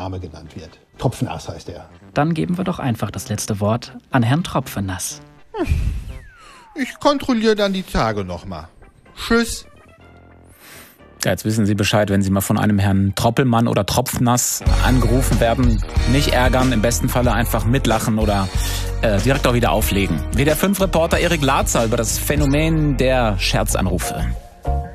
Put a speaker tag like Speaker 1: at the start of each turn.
Speaker 1: Name genannt wird. Tropfenass heißt er.
Speaker 2: Dann geben wir doch einfach das letzte Wort an Herrn Tropfenass.
Speaker 3: Ich kontrolliere dann die Tage nochmal. Tschüss.
Speaker 4: Ja, jetzt wissen Sie Bescheid, wenn Sie mal von einem Herrn Troppelmann oder Tropfnass angerufen werden. Nicht ärgern, im besten Falle einfach mitlachen oder direkt auch wieder auflegen. WDR 5-Reporter Erik Latzer über das Phänomen der Scherzanrufe.